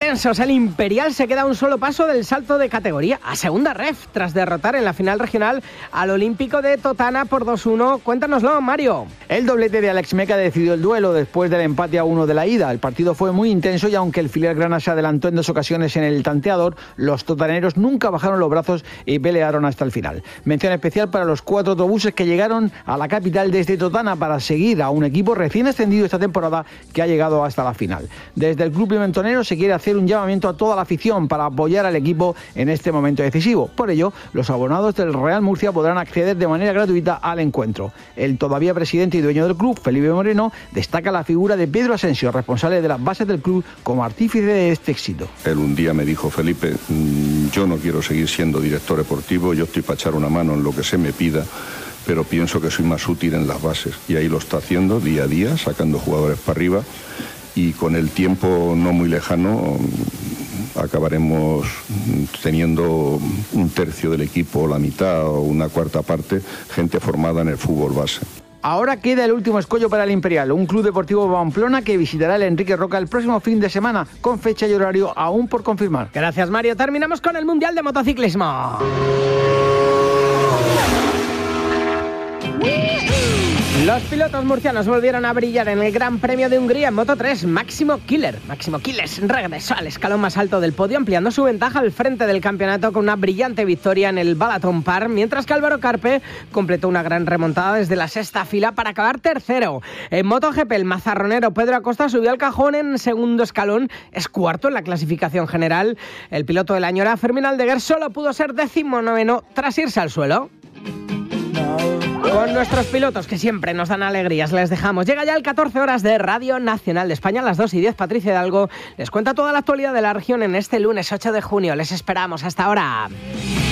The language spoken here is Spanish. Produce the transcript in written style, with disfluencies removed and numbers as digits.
tensos. El Imperial se queda a un solo paso del salto de categoría a segunda ref tras derrotar en la final regional al Olímpico de Totana por 2-1. Cuéntanoslo, Mario. El doblete de Alex Meca decidió el duelo después del empate a 1 de la ida. El partido fue muy intenso y aunque el filial grana se adelantó en 2 ocasiones en el tanteador, los totaneros nunca bajaron los brazos y pelearon hasta el final. Mención especial para los 4 autobuses que llegaron a la capital desde Totana para seguir a un equipo recién ascendido esta temporada que ha llegado hasta la final. Desde el club pimentonero se quiere hacer un llamamiento a toda la afición para apoyar al equipo en este momento decisivo. Por ello, los abonados del Real Murcia podrán acceder de manera gratuita al encuentro. El todavía presidente y dueño del club, Felipe Moreno, destaca la figura de Pedro Asensio, responsable de las bases del club, como artífice de este éxito. Él un día me dijo: Felipe, yo no quiero seguir siendo director deportivo, yo estoy para echar una mano en lo que se me pida, pero pienso que soy más útil en las bases. Y ahí lo está haciendo día a día, sacando jugadores para arriba, y con el tiempo no muy lejano acabaremos teniendo un tercio del equipo, la mitad o una cuarta parte, gente formada en el fútbol base. Ahora queda el último escollo para el Imperial, un club deportivo Pamplona que visitará el Enrique Roca el próximo fin de semana, con fecha y horario aún por confirmar. Gracias, Mario. Terminamos con el Mundial de Motociclismo. Los pilotos murcianos volvieron a brillar en el Gran Premio de Hungría en Moto3. Máximo Quiles regresó al escalón más alto del podio, ampliando su ventaja al frente del campeonato con una brillante victoria en el Balaton Park, mientras que Álvaro Carpe completó una gran remontada desde la sexta fila para acabar tercero. En MotoGP, el mazarronero Pedro Acosta subió al cajón en segundo escalón, es cuarto en la clasificación general. El piloto del año era Fermín Aldeguer, solo pudo ser 19º tras irse al suelo. Con nuestros pilotos que siempre nos dan alegrías, les dejamos. Llega ya el 14 horas de Radio Nacional de España, a las 2:10. Patricia Hidalgo les cuenta toda la actualidad de la región en este lunes 8 de junio. Les esperamos. Hasta ahora.